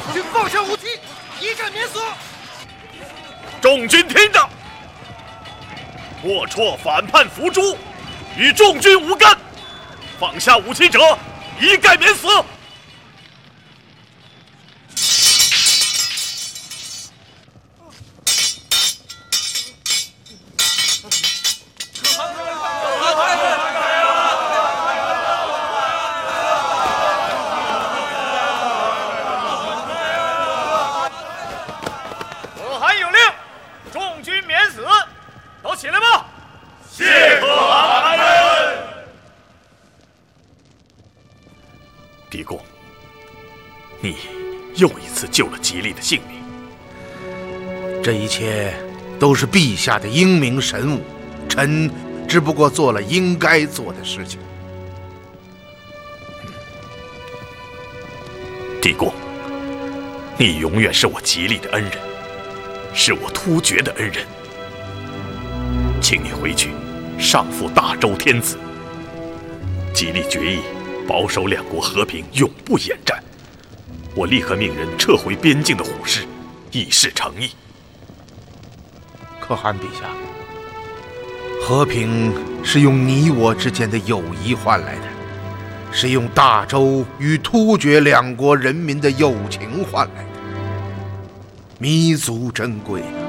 请放下武器，一概免死。 众军听着，龌龊反叛伏诛，与众军无干，放下武器者，一概免死。 可汗有令，众军免死，都起来吧。 谢可汗安人。狄公，你又一次救了吉利的性命。 这一切都是陛下的英明神武，臣只不过做了应该做的事情。 狄公，你永远是我吉利的恩人，是我突厥的恩人。请你回去上复大周天子，吉利决议保守两国和平，永不言战。我立刻命人撤回边境的虎师，以示诚意。 可汗陛下，和平是用你我之间的友谊换来的，是用大周与突厥两国人民的友情换来的。弥足珍贵，